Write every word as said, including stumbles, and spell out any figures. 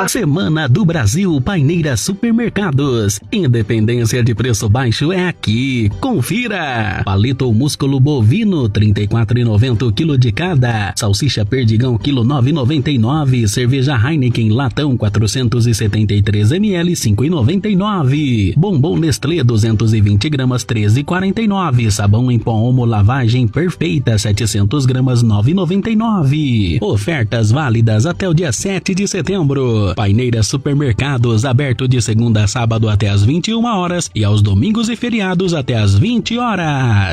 Semana do Brasil Paineira Supermercados. Independência de preço baixo é aqui. Confira. Palito músculo bovino trinta e quatro reais e noventa centavos o quilo de cada. Salsicha perdigão quilo nove reais e noventa e nove centavos. Cerveja Heineken latão quatrocentos e setenta e três mililitros cinco reais e noventa e nove centavos. Bombom Nestlé duzentos e vinte gramas treze reais e quarenta e nove centavos. Sabão em pó Omo lavagem perfeita setecentas gramas nove reais e noventa e nove centavos. Ofertas válidas até o dia sete de setembro. Paineira Supermercados, aberto de segunda a sábado até às vinte e uma horas e aos domingos e feriados até às vinte horas.